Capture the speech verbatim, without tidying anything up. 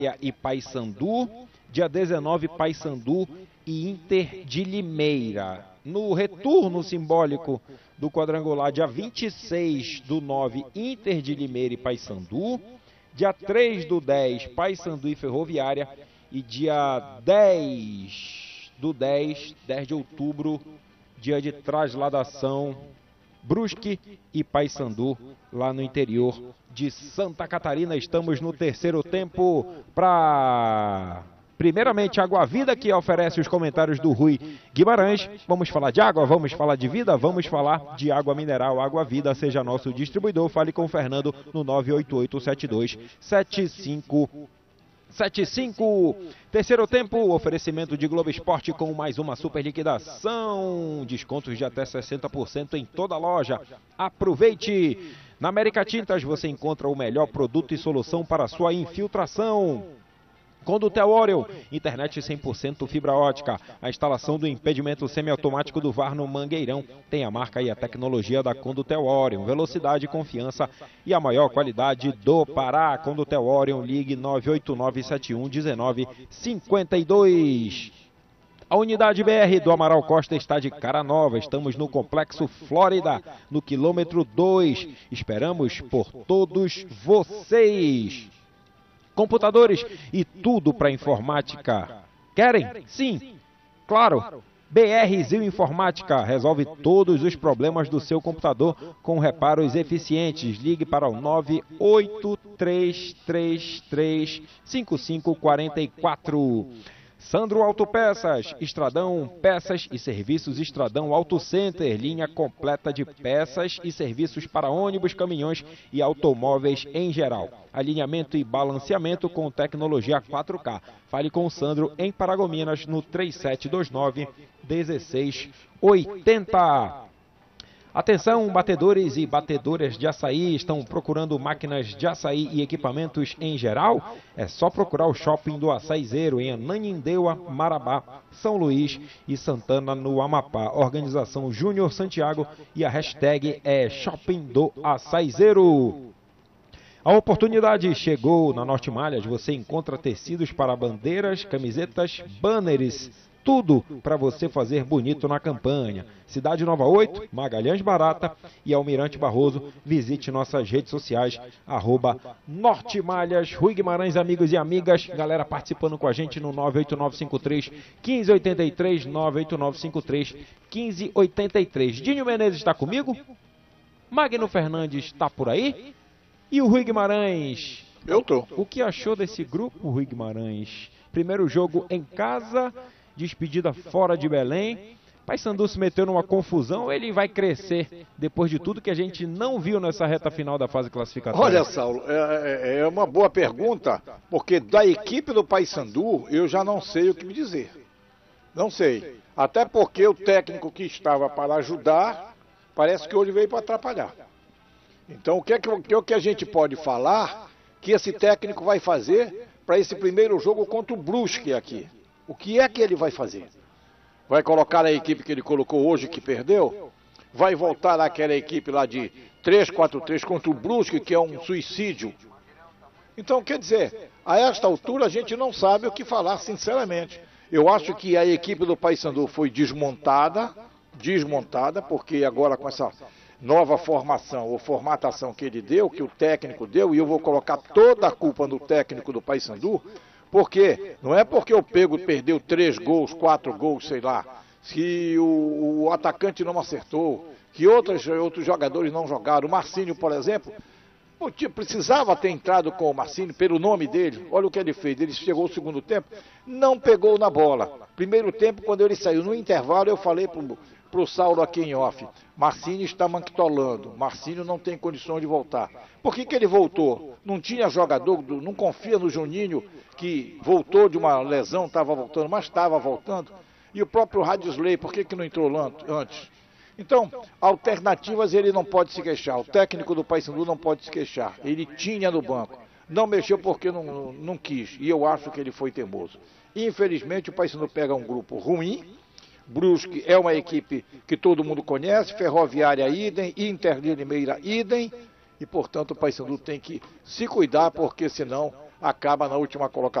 e Paysandu. Dia dezenove, Paysandu e Inter de Limeira. No retorno simbólico do quadrangular, dia vinte e seis do nove, Inter de Limeira e Paysandu. Dia três do dez, Paysandu e Ferroviária. E dia dez do dez, dez de outubro, dia de trasladação, Brusque e Paysandu, lá no interior de Santa Catarina. Estamos no terceiro tempo para... Primeiramente, Água Vida, que oferece os comentários do Rui Guimarães. Vamos falar de água, vamos falar de vida, vamos falar de água mineral. Água Vida, seja nosso distribuidor. Fale com o Fernando no nove oito oito sete dois sete cinco sete cinco. Terceiro tempo, oferecimento de Globo Esporte com mais uma super liquidação. Descontos de até sessenta por cento em toda a loja. Aproveite! Na América Tintas você encontra o melhor produto e solução para a sua infiltração. Condutel Orion, internet cem por cento fibra ótica. A instalação do impedimento semiautomático do V A R no Mangueirão tem a marca e a tecnologia da Condutel Orion. Velocidade, confiança e a maior qualidade do Pará. Condutel Orion, ligue nove oito nove sete um um nove cinco dois. A unidade B R do Amaral Costa está de cara nova. Estamos no Complexo Flórida, no quilômetro dois. Esperamos por todos vocês. Computadores e tudo para informática. Querem? Sim, claro. B R Zil Informática resolve todos os problemas do seu computador com reparos eficientes. Ligue para o nove oito três três três cinco cinco quatro quatro. Sandro Autopeças, Estradão, peças e serviços Estradão Auto Center, linha completa de peças e serviços para ônibus, caminhões e automóveis em geral. Alinhamento e balanceamento com tecnologia quatro K. Fale com o Sandro em Paragominas no três sete dois nove um seis oito zero. Atenção, batedores e batedoras de açaí, estão procurando máquinas de açaí e equipamentos em geral? É só procurar o Shopping do Açaizeiro em Ananindeua, Marabá, São Luís e Santana, no Amapá. Organização Júnior Santiago e a hashtag é Shopping do Açaizeiro. A oportunidade chegou na Norte Malhas. Você encontra tecidos para bandeiras, camisetas, banners, tudo para você fazer bonito na campanha. Cidade Nova oito, Magalhães Barata e Almirante Barroso. Visite nossas redes sociais, arroba Norte Malhas. Rui Guimarães, amigos e amigas. Galera participando com a gente no nove oito nove cinco três um cinco oito três, nove oito nove cinco três um cinco oito três. Dinho Menezes está comigo? Magno Fernandes está por aí? E o Rui Guimarães? Eu tô. O que achou desse grupo, Rui Guimarães? Primeiro jogo em casa, despedida fora de Belém. Paysandu se meteu numa confusão. Ele vai crescer depois de tudo que a gente não viu nessa reta final da fase classificatória. Olha, Saulo, é, é uma boa pergunta, porque da equipe do Paysandu eu já não sei o que me dizer. Não sei. Até porque o técnico que estava para ajudar, parece que hoje veio para atrapalhar. Então o que, é que, o que a gente pode falar que esse técnico vai fazer para esse primeiro jogo contra o Brusque aqui? O que é que ele vai fazer? Vai colocar a equipe que ele colocou hoje, que perdeu? Vai voltar àquela equipe lá de três quatro três contra o Brusque, que é um suicídio? Então, quer dizer, a esta altura a gente não sabe o que falar, sinceramente. Eu acho que a equipe do Paysandu foi desmontada, desmontada, porque agora com essa nova formação ou formatação que ele deu, que o técnico deu, e eu vou colocar toda a culpa no técnico do Paysandu, porque não é porque o Pego perdeu três gols, quatro gols, sei lá, que o, o atacante não acertou, que outros, outros jogadores não jogaram. O Marcinho, por exemplo, precisava ter entrado com o Marcinho pelo nome dele. Olha o que ele fez. Ele chegou no segundo tempo, não pegou na bola. Primeiro tempo, quando ele saiu no intervalo, eu falei pro, pro Saulo aqui em off: Marcinho está manquitolando, Marcinho não tem condições de voltar. Por que que ele voltou? Não tinha jogador, não confia no Juninho, que voltou de uma lesão, estava voltando, mas estava voltando. E o próprio Radisley, por que que não entrou antes? Então, alternativas ele não pode se queixar. O técnico do Paysandu não pode se queixar. Ele tinha no banco. Não mexeu porque não, não, não quis. E eu acho que ele foi teimoso. Infelizmente, o Paysandu pega um grupo ruim. Brusque é uma equipe que todo mundo conhece. Ferroviária, idem. Inter de Limeira, idem. E, portanto, o Paysandu tem que se cuidar, porque senão acaba na última colocação.